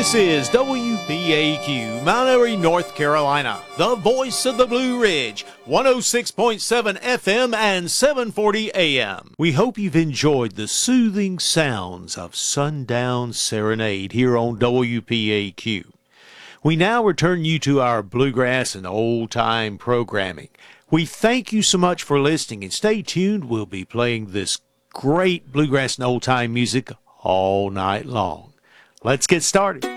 This is WPAQ, Mount Airy, North Carolina, the voice of the Blue Ridge, 106.7 FM and 740 AM. We hope you've enjoyed the soothing sounds of Sundown Serenade here on WPAQ. We now return you to our bluegrass and old-time programming. We thank you so much for listening, and stay tuned. We'll be playing this great bluegrass and old-time music all night long. Let's get started.